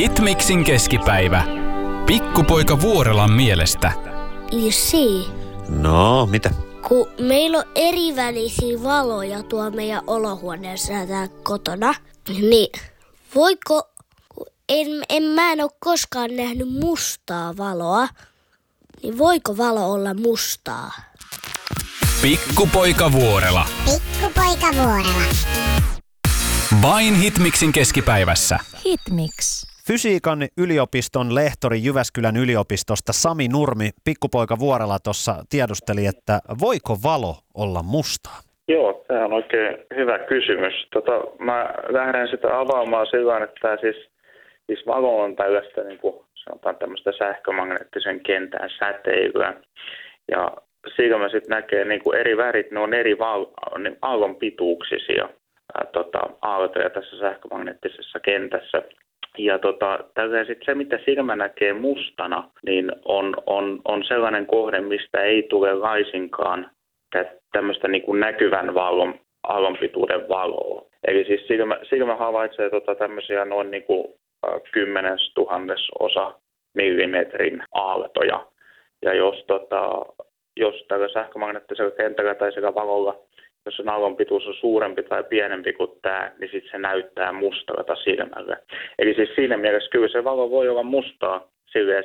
Hitmixin keskipäivä. Pikkupoika Vuorelan mielestä. Isi, No, mitä? kun meillä on erivälisiä valoja tuolla meidän olohuoneessa ja täällä kotona, niin voiko, kun mä en ole koskaan nähnyt mustaa valoa, niin voiko valo olla mustaa? Pikkupoika Vuorela. Pikkupoika Vuorela. Vain Hitmixin keskipäivässä. Hitmix. Fysiikan yliopiston lehtori Jyväskylän yliopistosta Sami Nurmi, pikkupoika Vuorela tuossa tiedusteli, että voiko valo olla mustaa? Joo, tämä on oikein hyvä kysymys. Mä lähden sitä avaamaan sillä, että siis valo on tällaista, niin kuin sanotaan, tämmöistä sähkömagneettisen kentän säteilyä. Ja siitä mä sitten näkee niin kuin eri värit, ne on eri aallon pituuksisia aaltoja tässä sähkömagneettisessa kentässä. Ja sitten se, mitä silmä näkee mustana, niin on sellainen kohde, mistä ei tule laisinkaan tämmöistä niin kuin näkyvän aallonpituuden valoa. Eli siis silmä havaitsee tämmöisiä noin niin kuin 10/1000 millimetrin aaltoja. Ja jos tällä sähkömagneettisella kentällä tai sillä valolla, jos on aallonpituus on suurempi tai pienempi kuin tämä, niin sitten se näyttää mustalta silmälle. Eli siis siinä mielessä kyllä se valo voi olla mustaa, silleen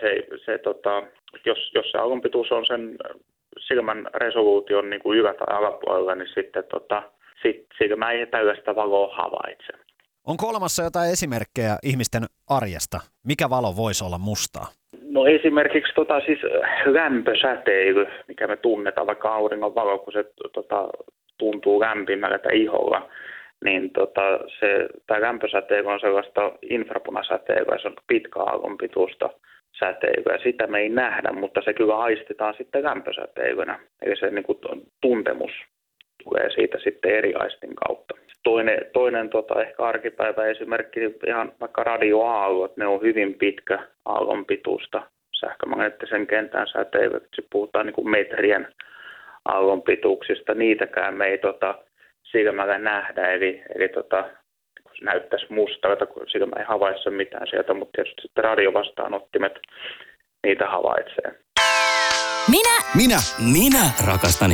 jos se aallonpituus on sen silmän resoluution niin kuin ylä- tai alapuolella, niin sitten silmä ei tällaista valoa havaitse. Onko olemassa jotain esimerkkejä ihmisten arjesta? Mikä valo voisi olla mustaa? No esimerkiksi siis lämpösäteily, mikä me tunnetaan, vaikka auringon valo, kun se tuntuu lämpimältä iholla, niin tämä lämpösäteily on sellaista infrapunasäteilyä, se on pitkä aallonpituista säteilyä. Sitä me ei nähdä, mutta se kyllä aistitaan sitten lämpösäteilynä. Eli se niin kuin tuntemus tulee siitä sitten eri aistin kautta. Toinen ehkä arkipäivä esimerkki, ihan vaikka radioaallot, ne on hyvin pitkä aallonpituista sähkömagneettisen kentän säteilyä. Puhutaan niin kuin metrien aallonpituuksista, niitäkään me ei silmällä nähdä, eli se näyttäisi mustalta, kun silmä ei havaitse mitään sieltä, mutta tietysti sitten radiovastaanottimet niitä havaitsee. Minä rakastan.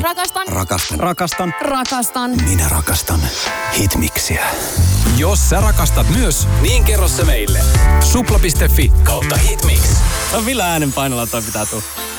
Minä rakastan Hitmixiä. Jos sä rakastat myös, niin kerro se meille. Supla.fi/Hitmix. No millä äänenpainolla toi pitää tulla?